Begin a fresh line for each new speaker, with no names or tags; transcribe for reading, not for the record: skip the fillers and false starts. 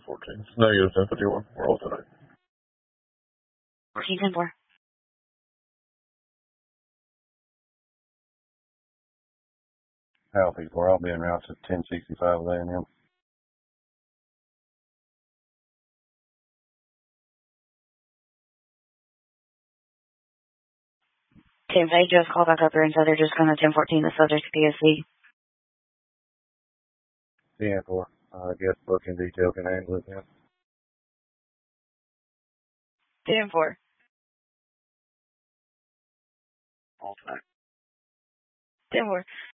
14. Negative 1051. We're all tonight.
14-10-4.
Healthy 4. I'll be en route to 1065 with A&M.
Tim, they just called back up here and said they're just going to 1014 the subject PSC.
10-4. I guess booking detail can handle it now.
10-4.
All tonight.
10-4.